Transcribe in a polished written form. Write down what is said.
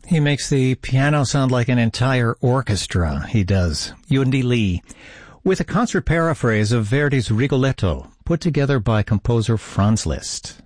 He makes the piano sound like an entire orchestra, he does. Yundi Lee, with a concert paraphrase of Verdi's Rigoletto, put together by composer Franz Liszt.